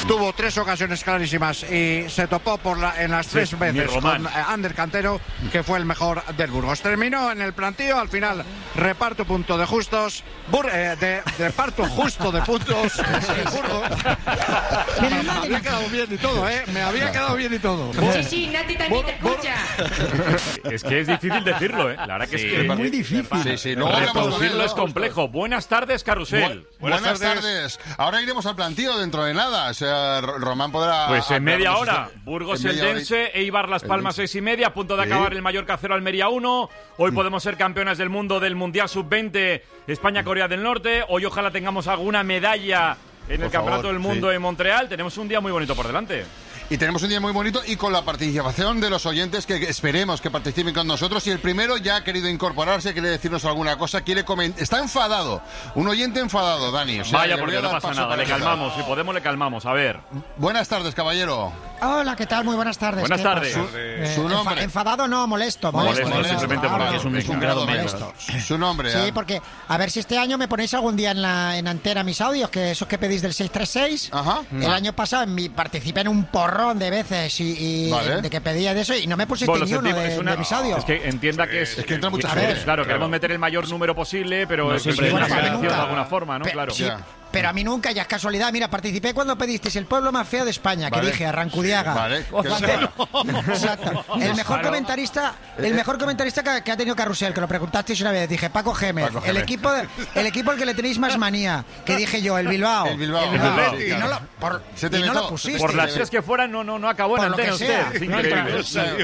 tuvo 3 ocasiones clarísimas y se topó en las 3 veces con Ander Cantero, que fue el mejor del Burgos. Terminó en el plantío, al final reparto punto de justos, reparto justo de puntos el Burgos. Me había quedado bien y todo, me había quedado bien y todo. Sí, Nati también te escucha. Es que es difícil decirlo, La verdad que es muy difícil. Sí. Reproducirlo es complejo. Buenas tardes, Carrusel. Buenas tardes. Ahora iremos al plantío dentro de nada. O sea, Román podrá... Pues en media hora. Burgos Eldense, Eibar Las Palmas 6:30, a punto de acabar el Mallorca 0 Almería 1. Hoy podemos ser campeonas del mundo del Mundial Sub-20 España-Corea del Norte. Hoy ojalá tengamos alguna medalla en el Campeonato del Mundo en Montreal. Tenemos un día muy bonito por delante. Y tenemos un día muy bonito y con la participación de los oyentes que esperemos que participen con nosotros. Y el primero ya ha querido incorporarse, quiere decirnos alguna cosa, quiere comentar. Está enfadado. Un oyente enfadado, Dani. O sea, vaya, porque no pasa nada. Le calmamos. Si podemos, le calmamos. A ver. Buenas tardes, caballero. Hola, ¿qué tal? Muy buenas tardes. Buenas tardes. Su nombre. Enfadado no, molesto. Simplemente porque es un grado molesto. Su nombre. Sí, porque a ver si este año me ponéis algún día en antena mis audios, que esos que pedís del 636. Ajá. El año pasado participé en un porrón de veces y vale. de que pedía de eso y no me pusiste ni uno de mis audios. Es que entienda que es que entra mucha gente. gente. Claro, queremos meter el mayor número posible, pero siempre bueno, es una selección de alguna forma, ¿no? Claro. Sí, pero a mí nunca, ya es casualidad. Mira, participé cuando pedisteis el pueblo más feo de España, que dije, Arrancudiaga. Vale. Exacto. El mejor comentarista que ha tenido Carrusel, que lo preguntasteis una vez, dije, Paco Gémez. El equipo al que le tenéis más manía, que dije yo, el Bilbao. El Bilbao. Y no lo pusiste. Por las tres que fueran, no acabó en antena usted. Es increíble.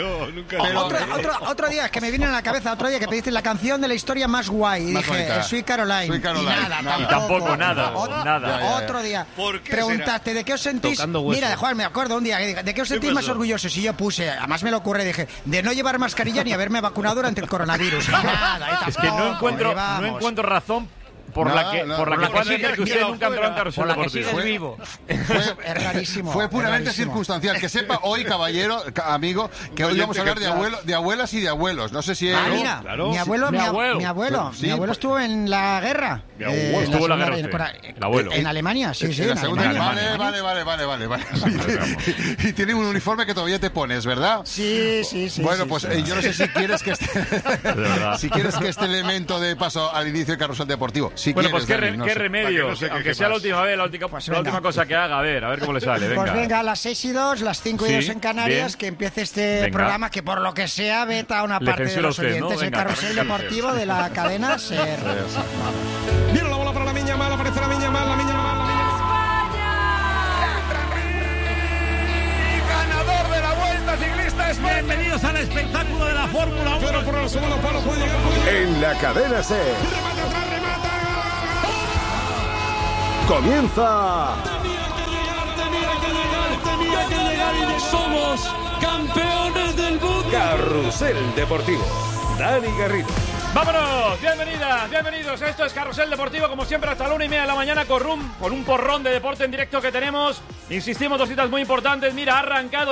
Otro día, es que me viene a la cabeza, otro día que pediste la canción de la historia más guay. Y dije, Sweet Caroline. Y nada. Y tampoco nada. Otro día. Preguntaste, ¿de qué os sentís? Mira, Juan, me acuerdo un día, ¿de qué os sentís más orgullosos? Y yo puse, además me lo ocurre, dije, de no llevar mascarilla ni haberme vacunado durante el coronavirus. Es que no encuentro razón por la que pueda decir que usted nunca entró en Carrusel Deportivo. Es rarísimo. Fue puramente circunstancial. Que sepa hoy, caballero, amigo, que hoy vamos a hablar de abuelas y de abuelos. No sé si... mira, mi abuelo estuvo en la guerra. Estuvo en la guerra el abuelo. En Alemania, sí. En la segunda Alemania. Vale. Y tiene un uniforme que todavía te pones, ¿verdad? Sí. Bueno, pues yo no sé si quieres que este elemento de paso al inicio del Carrusel Deportivo. Si bueno, quieres, pues Dani, qué remedio, aunque sea la última vez, la última cosa que haga, a ver cómo le sale. Venga. Pues venga, a las 6:02, las 5:02 en Canarias, bien. Que empiece este programa que por lo que sea veta a una parte de los oyentes, ¿no? El Carrusel Deportivo de la cadena SER. Viene la bola para la Miña Mal, aparece la Miña Mal. Ganador de la Vuelta Ciclista España. Bienvenidos al espectáculo de la Fórmula 1. Pero por el segundo palo puede llegar. En la cadena SER. Comienza. Tenía que llegar y somos campeones del mundo. Carrusel Deportivo. Dani Garrido. ¡Vámonos! Bienvenidos. Esto es Carrusel Deportivo, como siempre, hasta la 1:30 de la mañana con un porrón de deporte en directo que tenemos. Insistimos, 2 citas muy importantes. Mira, ha arrancado